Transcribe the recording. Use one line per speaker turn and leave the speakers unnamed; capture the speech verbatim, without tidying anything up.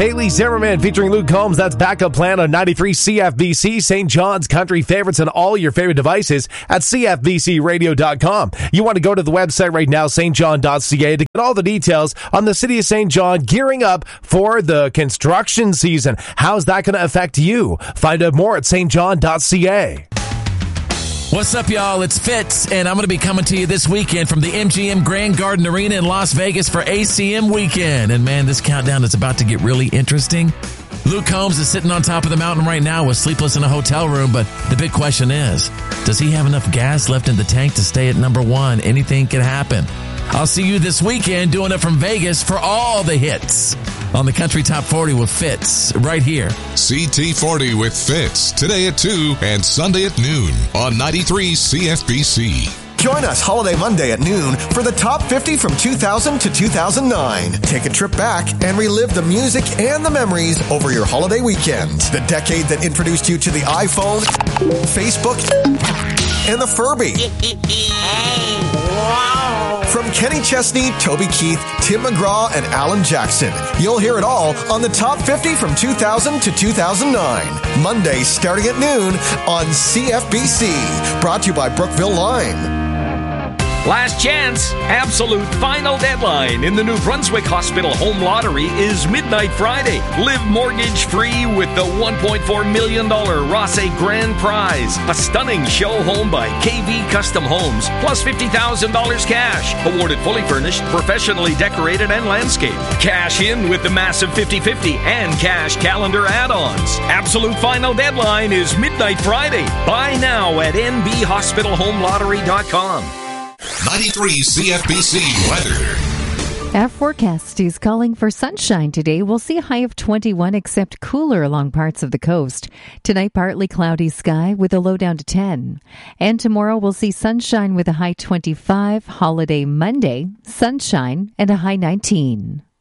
Haley Zimmerman featuring Luke Combs. That's Backup Plan on ninety-three C F B C. Saint John's country favorites and all your favorite devices at c f b c radio dot com. You want to go to the website right now, s t john dot c a, to get all the details on the city of Saint John gearing up for the construction season. How's that going to affect you? Find out more at s t john dot c a.
What's up, y'all? It's Fitz, and I'm going to be coming to you this weekend from the M G M Grand Garden Arena in Las Vegas for A C M weekend. And man, this countdown is about to get really interesting. Luke Combs is sitting on top of the mountain right now with Sleepless in a Hotel Room, but the big question is, does he have enough gas left in the tank to stay at number one? Anything can happen. I'll see you this weekend doing it from Vegas for all the hits on the Country Top forty with Fitz right here.
C T forty with Fitz today at two and Sunday at noon on ninety-three C F B C.
Join us Holiday Monday at noon for the Top fifty from two thousand to two thousand nine. Take a trip back and relive the music and the memories over your holiday weekend. The decade that introduced you to the iPhone, Facebook, and the Furby. From Kenny Chesney, Toby Keith, Tim McGraw, and Alan Jackson. You'll hear it all on the Top fifty from two thousand to two thousand nine. Monday starting at noon on C F B C. Brought to you by Brookville Lime.
Last chance, absolute final deadline in the New Brunswick Hospital Home Lottery is Midnight Friday. Live mortgage-free with the one point four million dollars Rosse Grand Prize. A stunning show home by K V Custom Homes, plus fifty thousand dollars cash. Awarded fully furnished, professionally decorated, and landscaped. Cash in with the massive fifty-fifty and cash calendar add-ons. Absolute final deadline is Midnight Friday. Buy now at n b hospital home lottery dot com.
ninety-three C F B C weather.
Our forecast is calling for sunshine today. We'll see a high of twenty-one, except cooler along parts of the coast. Tonight, partly cloudy sky with a low down to ten. And tomorrow, we'll see sunshine with a high twenty-five. Holiday Monday, sunshine and a high nineteen.